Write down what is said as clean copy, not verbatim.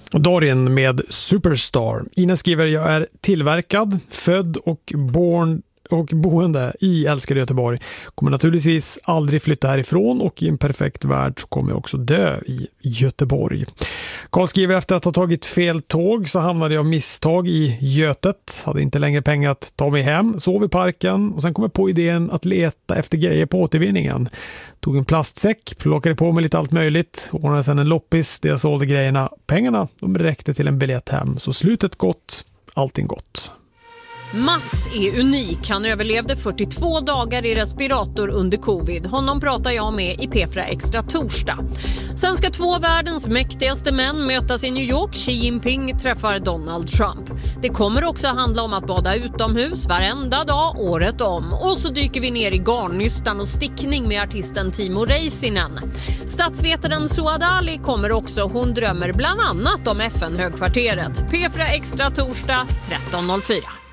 Dorian med Superstar. Ina skriver: jag är tillverkad, född och boende i älskade Göteborg. Kommer naturligtvis aldrig flytta härifrån och i en perfekt värld så kommer jag också dö i Göteborg. Karl skriver: efter att ha tagit fel tåg så hamnade jag av misstag i Götet. Hade inte längre pengar att ta mig hem. Sov i parken och sen kom jag på idén att leta efter grejer på återvinningen. Tog en plastsäck, plockade på mig lite allt möjligt. Ordnade sedan en loppis där jag sålde grejerna. Pengarna de räckte till en biljett hem. Så slutet gott, allting gott. Mats är unik. Han överlevde 42 dagar i respirator under covid. Honom pratar jag med i P4 Extra torsdag. Sen ska 2 världens mäktigaste män mötas i New York. Xi Jinping träffar Donald Trump. Det kommer också handla om att bada utomhus varenda dag, året om. Och så dyker vi ner i garnnystan och stickning med artisten Timo Räisänen. Statsvetaren Suad Ali kommer också. Hon drömmer bland annat om FN-högkvarteret. P4 Extra torsdag 13.04.